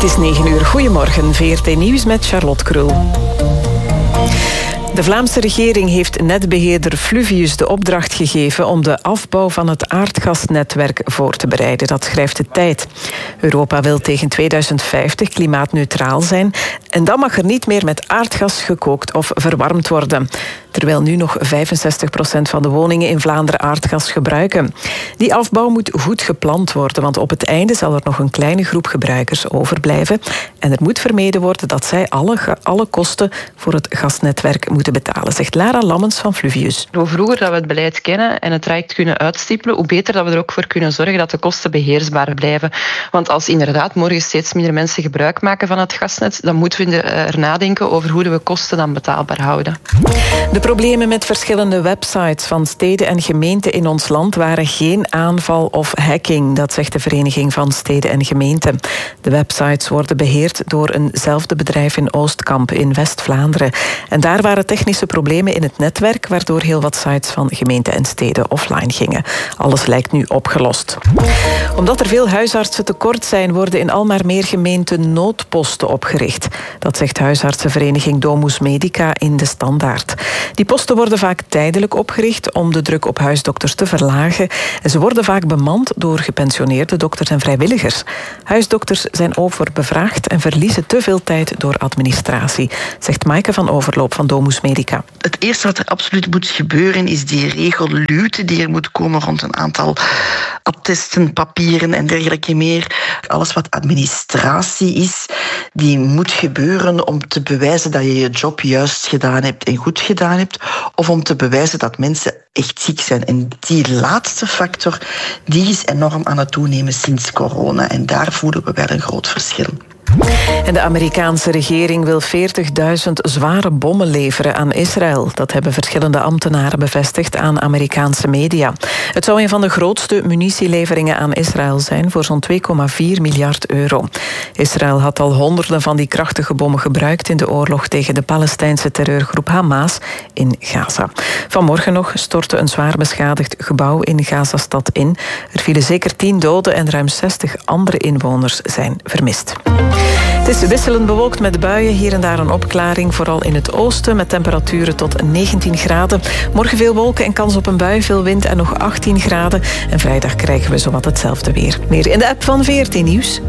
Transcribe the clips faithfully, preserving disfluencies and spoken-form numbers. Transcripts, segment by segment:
is negen uur. Goedemorgen, V R T Nieuws met Charlotte Krul. De Vlaamse regering heeft netbeheerder Fluvius de opdracht gegeven om de afbouw van het aardgasnetwerk voor te bereiden. Dat schrijft de Tijd. Europa wil tegen tweeduizend vijftig klimaatneutraal zijn en dan mag er niet meer met aardgas gekookt of verwarmd worden. Terwijl nu nog vijfenzestig procent van de woningen in Vlaanderen aardgas gebruiken. Die afbouw moet goed gepland worden, want op het einde zal er nog een kleine groep gebruikers overblijven. En er moet vermeden worden dat zij alle, alle kosten voor het gasnetwerk moeten betalen, zegt Lara Lammens van Fluvius. Hoe vroeger dat we het beleid kennen en het traject kunnen uitstippelen, hoe beter dat we er ook voor kunnen zorgen dat de kosten beheersbaar blijven. Want als inderdaad morgen steeds minder mensen gebruik maken van het gasnet, dan moeten we er nadenken over hoe we kosten dan betaalbaar houden. De problemen met verschillende websites van steden en gemeenten in ons land waren geen aanval of hacking, dat zegt de Vereniging van Steden en Gemeenten. De websites worden beheerd door eenzelfde bedrijf in Oostkamp in West-Vlaanderen. En daar waren technische problemen in het netwerk, waardoor heel wat sites van gemeenten en steden offline gingen. Alles lijkt nu opgelost. Omdat er veel huisartsen tekort zijn, worden in al maar meer gemeenten noodposten opgericht. Dat zegt huisartsenvereniging Domus Medica in De Standaard. Die posten worden vaak tijdelijk opgericht om de druk op huisdokters te verlagen. En ze worden vaak bemand door gepensioneerde dokters en vrijwilligers. Huisdokters zijn overbevraagd en verliezen te veel tijd door administratie, zegt Maaike van Overloop van Domus Medica. Het eerste wat er absoluut moet gebeuren is die regelluwte die er moet komen rond een aantal attesten, papieren en dergelijke meer. Alles wat administratie is, die moet gebeuren om te bewijzen dat je je job juist gedaan hebt en goed gedaan hebt, of om te bewijzen dat mensen echt ziek zijn. En die laatste factor, die is enorm aan het toenemen sinds corona. En daar voelen we wel een groot verschil. En de Amerikaanse regering wil veertigduizend zware bommen leveren aan Israël. Dat hebben verschillende ambtenaren bevestigd aan Amerikaanse media. Het zou een van de grootste munitieleveringen aan Israël zijn voor zo'n twee komma vier miljard euro. Israël had al honderden van die krachtige bommen gebruikt in de oorlog tegen de Palestijnse terreurgroep Hamas in Gaza. Vanmorgen nog stortte een zwaar beschadigd gebouw in Gazastad in. Er vielen zeker tien doden en ruim zestig andere inwoners zijn vermist. Het is wisselend bewolkt met buien, hier en daar een opklaring, vooral in het oosten, met temperaturen tot negentien graden. Morgen veel wolken en kans op een bui, veel wind en nog achttien graden. En vrijdag krijgen we zowat hetzelfde weer. Meer in de app van V R T Nieuws.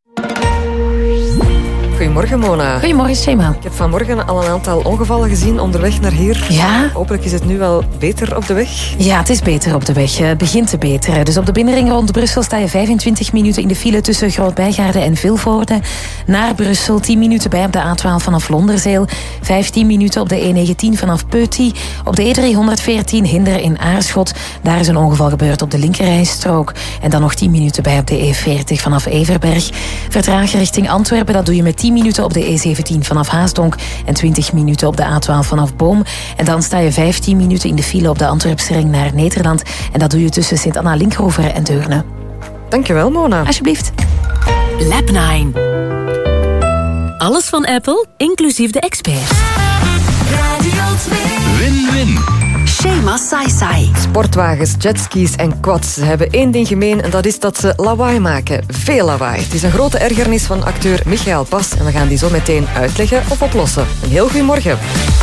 Goedemorgen, Mona. Goedemorgen, Shema. Ik heb vanmorgen al een aantal ongevallen gezien onderweg naar hier. Ja. Hopelijk is het nu wel beter op de weg. Ja, het is beter op de weg. Het begint te beteren. Dus op de binnenring rond Brussel sta je vijfentwintig minuten in de file tussen Groot-Bijgaarden en Vilvoorde. Naar Brussel tien minuten bij op de A twaalf vanaf Londerzeel. vijftien minuten op de E negentien vanaf Peuty. Op de E driehonderdveertien Hinder in Aarschot. Daar is een ongeval gebeurd op de linkerrijstrook. En dan nog tien minuten bij op de E veertig vanaf Everberg. Vertragen richting Antwerpen, dat doe je met tien minuten op de E zeventien vanaf Haasdonk en twintig minuten op de A twaalf vanaf Boom. En dan sta je vijftien minuten in de file op de Antwerpse ring naar Nederland. En dat doe je tussen Sint-Anna-Linkhoven en Deurne. Dankjewel, Mona. Alsjeblieft. Lab nine. Alles van Apple, inclusief de experts. Win-win. Shema Sai-Sai. Sportwagens, jetskis en quads hebben één ding gemeen en dat is dat ze lawaai maken. Veel lawaai. Het is een grote ergernis van acteur Michael Pas en we gaan die zo meteen uitleggen of oplossen. Een heel goedemorgen.